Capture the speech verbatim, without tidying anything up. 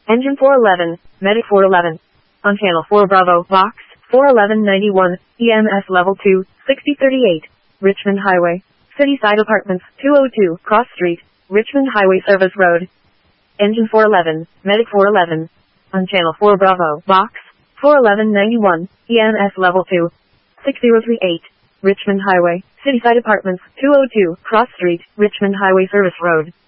Engine four eleven, Medic four eleven. On Channel four Bravo, Box four eleven ninety-one, E M S Level two, sixty thirty-eight, Richmond Highway. City Side Apartments, two oh two, Cross Street, Richmond Highway Service Road. Engine four eleven, Medic four eleven. On Channel four Bravo, Box four eleven ninety-one, E M S Level two, six zero three eight, Richmond Highway. City Side Apartments, two oh two, Cross Street, Richmond Highway Service Road.